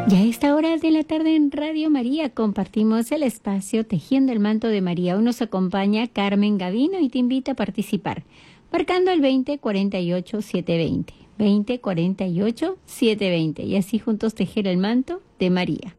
Y a esta hora de la tarde en Radio María compartimos el espacio Tejiendo el Manto de María. Hoy nos acompaña Carmen Gavino y te invita a participar, marcando el 2048-720. 2048-720 y así juntos tejer el manto de María.